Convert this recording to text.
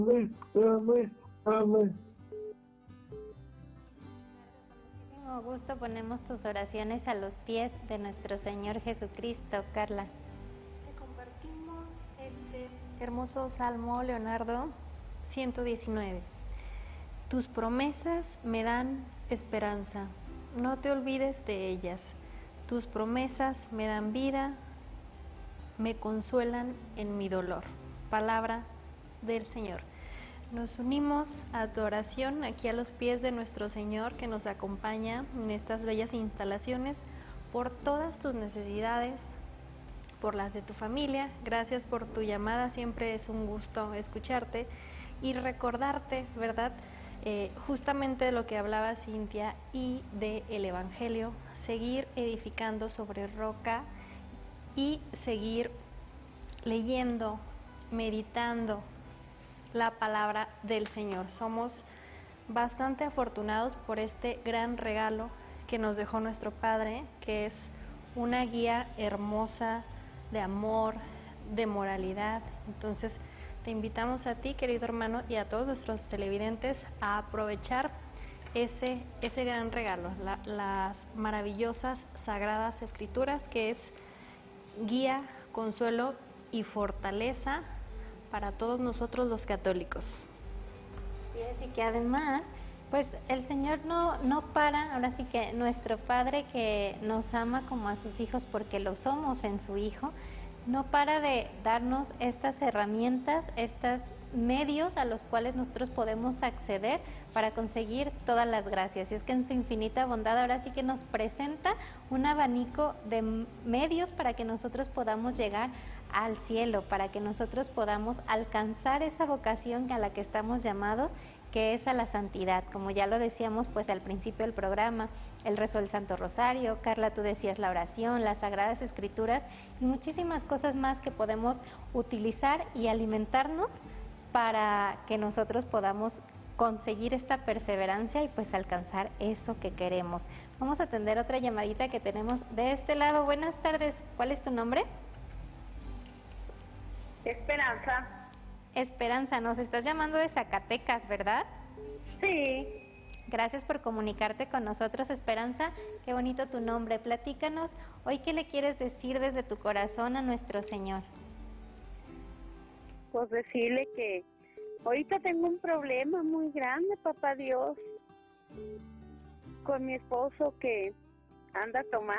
Amén, amén. Muchísimo gusto ponemos tus oraciones a los pies de nuestro Señor Jesucristo, Carla. Te compartimos este hermoso salmo, Leonardo 119. Tus promesas me dan esperanza, no te olvides de ellas. Tus promesas me dan vida, me consuelan en mi dolor. Palabra del Señor. Nos unimos a tu oración aquí a los pies de nuestro Señor que nos acompaña en estas bellas instalaciones por todas tus necesidades, por las de tu familia. Gracias por tu llamada, siempre es un gusto escucharte y recordarte, ¿verdad? Justamente de lo que hablaba Cintia y del Evangelio, seguir edificando sobre roca y seguir leyendo, meditando la palabra del Señor. Somos bastante afortunados por este gran regalo que nos dejó nuestro Padre, que es una guía hermosa de amor, de moralidad. Entonces, te invitamos a ti, querido hermano, y a todos nuestros televidentes a aprovechar ese gran regalo, las maravillosas Sagradas Escrituras, que es guía, consuelo y fortaleza para todos nosotros los católicos. Así es, y que además, pues el Señor no para, ahora sí que nuestro Padre que nos ama como a sus hijos porque lo somos en su Hijo, no para de darnos estas herramientas, estos medios a los cuales nosotros podemos acceder para conseguir todas las gracias. Y es que en su infinita bondad ahora sí que nos presenta un abanico de medios para que nosotros podamos llegar al cielo, para que nosotros podamos alcanzar esa vocación a la que estamos llamados, que es a la santidad, como ya lo decíamos pues al principio del programa, el rezo del Santo Rosario, Carla, tú decías la oración, las Sagradas Escrituras y muchísimas cosas más que podemos utilizar y alimentarnos para que nosotros podamos conseguir esta perseverancia y pues alcanzar eso que queremos. Vamos a atender otra llamadita que tenemos de este lado. Buenas tardes, ¿cuál es tu nombre? Esperanza. Esperanza, nos estás llamando de Zacatecas, ¿verdad? Sí, Gracias por comunicarte con nosotros, Esperanza. Qué bonito tu nombre. Platícanos, hoy qué le quieres decir desde tu corazón a nuestro Señor. pues decirle que ahorita tengo un problema muy grande, papá Dios, con mi esposo que anda tomando.